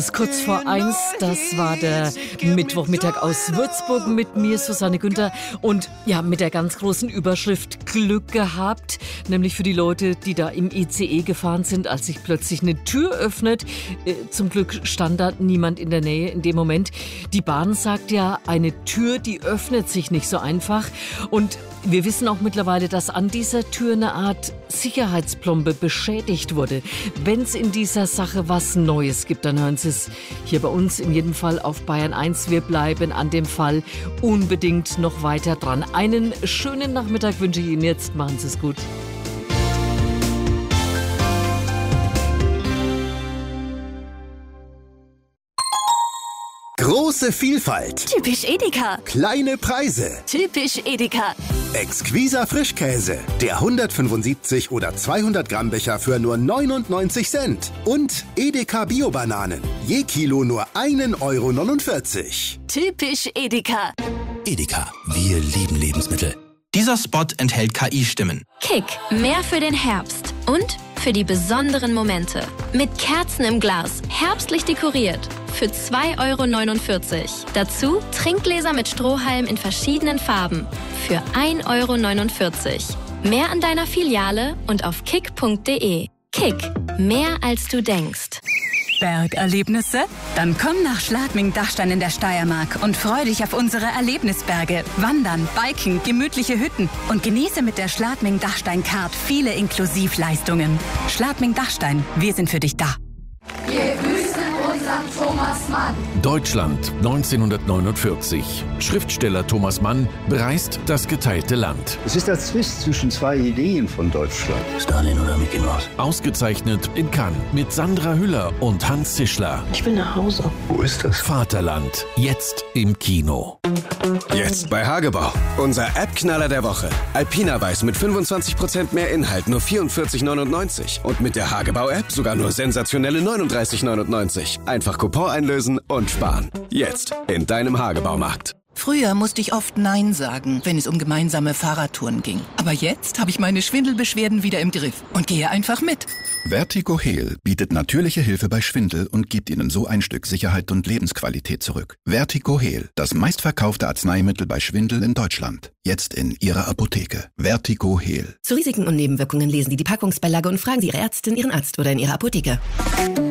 Kurz vor 1, das war der Mittwochmittag aus Würzburg mit mir, Susanne Günther. Und ja, mit der ganz großen Überschrift Glück gehabt, nämlich für die Leute, die da im ICE gefahren sind, als sich plötzlich eine Tür öffnet. Zum Glück stand da niemand in der Nähe in dem Moment. Die Bahn sagt ja, eine Tür, die öffnet sich nicht so einfach. Und wir wissen auch mittlerweile, dass an dieser Tür eine Art Sicherheitsplombe beschädigt wurde. Wenn es in dieser Sache was Neues gibt, dann hören Sie es hier bei uns in jedem Fall auf Bayern 1. Wir bleiben an dem Fall unbedingt noch weiter dran. Einen schönen Nachmittag wünsche ich Ihnen jetzt. Machen Sie es gut. Große Vielfalt. Typisch Edeka. Kleine Preise. Typisch Edeka. Exquiser Frischkäse. Der 175 oder 200 Gramm Becher für nur 99 Cent. Und Edeka Bio-Bananen. Je Kilo nur 1,49 €. Typisch Edeka. Edeka, wir lieben Lebensmittel. Dieser Spot enthält KI-Stimmen. Kick, mehr für den Herbst und für die besonderen Momente. Mit Kerzen im Glas, herbstlich dekoriert. Für 2,49 €. Dazu Trinkgläser mit Strohhalm in verschiedenen Farben. Für 1,49 €. Mehr an deiner Filiale und auf kick.de. Kick, mehr als du denkst. Bergerlebnisse? Dann komm nach Schladming-Dachstein in der Steiermark und freu dich auf unsere Erlebnisberge. Wandern, Biken, gemütliche Hütten und genieße mit der Schladming-Dachstein-Card viele Inklusivleistungen. Schladming-Dachstein, wir sind für dich da. Wir grüßen unseren Thomas Mann. Deutschland 1949. Schriftsteller Thomas Mann bereist das geteilte Land. Es ist der Zwist zwischen zwei Ideen von Deutschland. Stalin oder Mickey Mouse? Ausgezeichnet in Cannes mit Sandra Hüller und Hans Zischler. Ich will nach Hause. Wo ist das? Vaterland, jetzt im Kino. Jetzt bei Hagebau. Unser App-Knaller der Woche. Alpina Weiß mit 25% mehr Inhalt, nur 44,99 €. Und mit der Hagebau-App sogar nur sensationelle 39,99 €. Einfach Coupon einlösen und sparen. Jetzt in deinem Hagebaumarkt. Früher musste ich oft Nein sagen, wenn es um gemeinsame Fahrradtouren ging. Aber jetzt habe ich meine Schwindelbeschwerden wieder im Griff und gehe einfach mit. Vertigo Heal bietet natürliche Hilfe bei Schwindel und gibt Ihnen so ein Stück Sicherheit und Lebensqualität zurück. Vertigo Heal, das meistverkaufte Arzneimittel bei Schwindel in Deutschland. Jetzt in Ihrer Apotheke. Vertigo Heal. Zu Risiken und Nebenwirkungen lesen Sie die Packungsbeilage und fragen Sie Ihre Ärztin, Ihren Arzt oder in Ihrer Apotheke.